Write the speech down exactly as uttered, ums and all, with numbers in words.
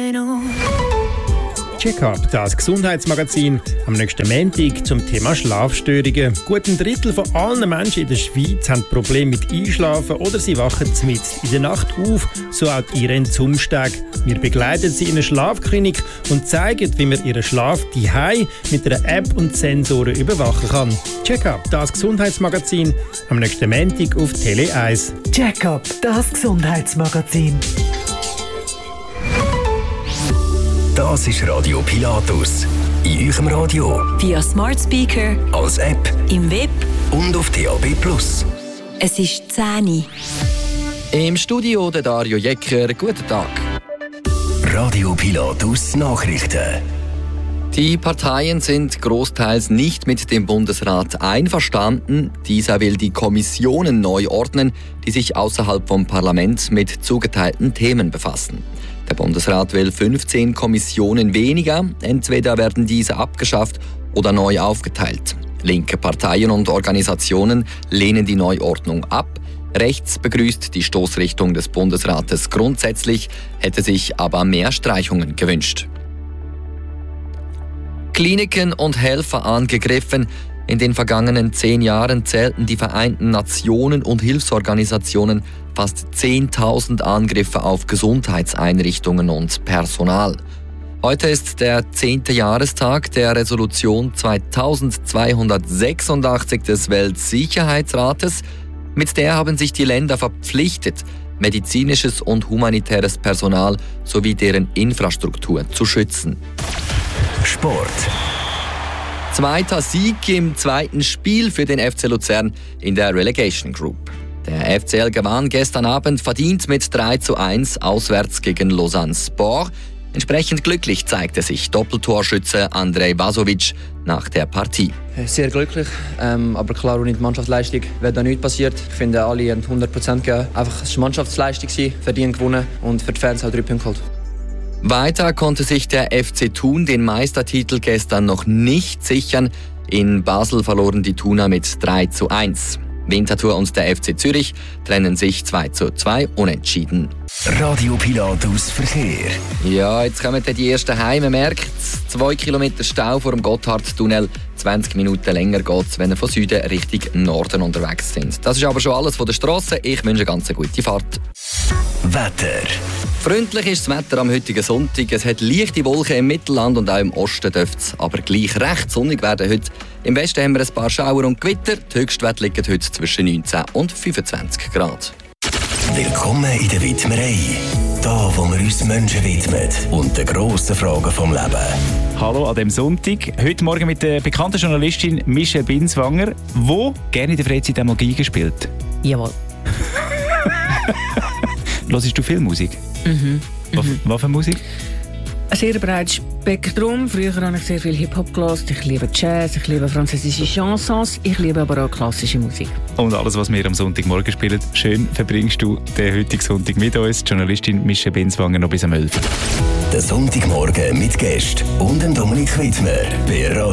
meno. Check-up, das Gesundheitsmagazin am nächsten Montag zum Thema Schlafstörungen. Gut ein Drittel von allen Menschen in der Schweiz haben Probleme mit Einschlafen oder sie wachen mitten in der Nacht auf, so auch Irene Zumsteg. Wir begleiten sie in einer Schlafklinik und zeigen, wie man ihren Schlaf zu Hause mit einer App und Sensoren überwachen kann. Check-up, das Gesundheitsmagazin am nächsten Montag auf Tele eins. Check-up, das Gesundheitsmagazin. Das ist Radio Pilatus. In eurem Radio. Via Smart Speaker. Als App. Im Web. Und auf D A B Plus. Es ist zehn Uhr. Im Studio der Dario Jecker. Guten Tag. Radio Pilatus Nachrichten. Die Parteien sind großteils nicht mit dem Bundesrat einverstanden. Dieser will die Kommissionen neu ordnen, die sich außerhalb vom Parlament mit zugeteilten Themen befassen. Der Bundesrat will fünfzehn Kommissionen weniger. Entweder werden diese abgeschafft oder neu aufgeteilt. Linke Parteien und Organisationen lehnen die Neuordnung ab. Rechts begrüßt die Stoßrichtung des Bundesrates grundsätzlich, hätte sich aber mehr Streichungen gewünscht. Kliniken und Helfer angegriffen. In den vergangenen zehn Jahren zählten die Vereinten Nationen und Hilfsorganisationen fast zehntausend Angriffe auf Gesundheitseinrichtungen und Personal. Heute ist der zehnte Jahrestag der Resolution zweitausendzweihundertsechsundachtzig des Weltsicherheitsrates. Mit der haben sich die Länder verpflichtet, medizinisches und humanitäres Personal sowie deren Infrastruktur zu schützen. Sport. Zweiter Sieg im zweiten Spiel für den F C Luzern in der Relegation Group. Der F C L gewann gestern Abend verdient mit drei zu eins auswärts gegen Lausanne Sport. Entsprechend glücklich zeigte sich Doppeltorschütze Andrej Vasovic nach der Partie. Sehr glücklich, ähm, aber klar, ohne die Mannschaftsleistung wäre da nichts passiert. Ich finde, alle haben hundert Prozent gegeben. Einfach, es war Mannschaftsleistung, verdient gewonnen und für die Fans auch drei Punkte geholt. Weiter konnte sich der F C Thun den Meistertitel gestern noch nicht sichern. In Basel verloren die Thuner mit drei zu eins. Winterthur und der F C Zürich trennen sich zwei zu zwei unentschieden. Radio Pilatus Verkehr. Ja, jetzt kommen die ersten heim. Man merkt, zwei Kilometer Stau vor dem Gotthardtunnel. zwanzig Minuten länger geht es, wenn ihr von Süden Richtung Norden unterwegs sind. Das ist aber schon alles von der Strasse. Ich wünsche eine ganz gute Fahrt. Wetter. Freundlich ist das Wetter am heutigen Sonntag. Es hat leichte Wolken im Mittelland und auch im Osten dürfte es aber gleich recht sonnig werden heute. Im Westen haben wir ein paar Schauer und Gewitter. Die Höchstwerte liegen heute zwischen neunzehn und fünfundzwanzig Grad. Willkommen in der Widmerei. Da, wo wir uns Menschen widmen und den grossen Fragen vom Leben. Hallo an diesem Sonntag. Heute Morgen mit der bekannten Journalistin Michelle Binswanger, die gerne in der Freizeit einmal Geige spielt. Jawohl. Hörst du viel Musik? Mhm. Was, mhm. was für Musik? Ein sehr breites Spektrum. Früher habe ich sehr viel Hip-Hop gehört. Ich liebe Jazz, ich liebe französische Chansons, ich liebe aber auch klassische Musik. Und alles, was wir am Sonntagmorgen spielen, schön verbringst du den heutigen Sonntag mit uns. Die Journalistin Michelle Binswanger noch bis um elf. Der Sonntagmorgen mit Gästen und Dominik Wittmer.